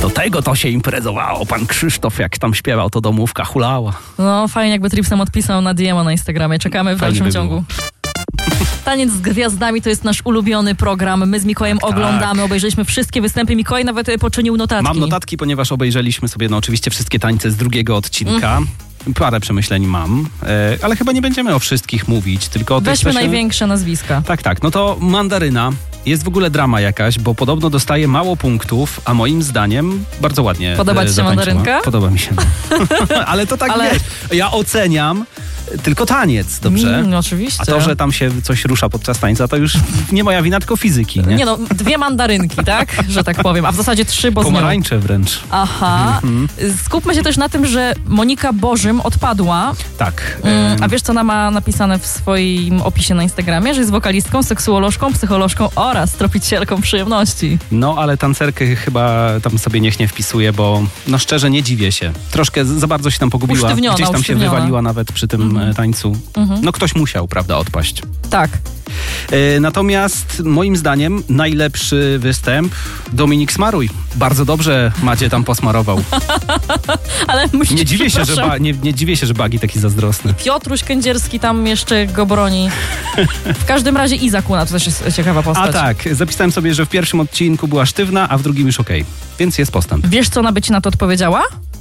Do tego to się imprezowało. Pan Krzysztof, jak tam śpiewał, to domówka hulała. No, fajnie jakby Tripsem odpisał na DM-a na Instagramie. Czekamy w dalszym ciągu. Taniec z gwiazdami to jest nasz ulubiony program. My z Mikołajem oglądamy, obejrzeliśmy wszystkie występy. Mikołaj nawet poczynił notatki. Mam notatki, ponieważ obejrzeliśmy sobie oczywiście wszystkie tańce z drugiego odcinka. Parę przemyśleń mam, ale chyba nie będziemy o wszystkich mówić, tylko o tych... Weźmy największe nazwiska. Tak. No to Mandaryna. Jest w ogóle drama jakaś, bo podobno dostaje mało punktów, a moim zdaniem bardzo ładnie Podoba ci się Mandarynka? Podoba mi się. Ale to tak wiesz, ja oceniam tylko taniec, dobrze? No oczywiście. A to, że tam się coś rusza podczas tańca, to już nie moja wina, tylko fizyki, nie? Nie no, 2 mandarynki, tak? Że tak powiem, a w zasadzie 3, bo pomarańcze wręcz. Aha. Skupmy się też na tym, że Monika Bożym odpadła. Tak. A wiesz, co ona ma napisane w swoim opisie na Instagramie? Że jest wokalistką, seksuolożką, psycholożką oraz tropicielką przyjemności. No, ale tancerkę chyba tam sobie niech nie wpisuje, bo no szczerze nie dziwię się. Troszkę za bardzo się tam pogubiła. Gdzieś tam się wywaliła nawet przy tym tańcu. No ktoś musiał, prawda, odpaść. Tak. Natomiast moim zdaniem najlepszy występ Dominik Smaruj. Bardzo dobrze Macie tam posmarował. Ale nie dziwię się, że Bagi taki zazdrosny. Piotruś Kędzierski tam jeszcze go broni. W każdym razie Iza Kuna to też jest ciekawa postać. A tak, zapisałem sobie, że w pierwszym odcinku była sztywna, a w drugim już okej. Więc jest postęp. Wiesz, co ona by ci na to odpowiedziała?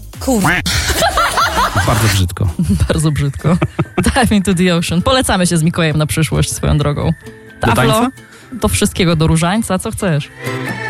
Bardzo brzydko. Bardzo brzydko. Dive into the ocean. Polecamy się z Mikołajem na przyszłość swoją drogą. Do tańca? Do wszystkiego, do różańca, co chcesz.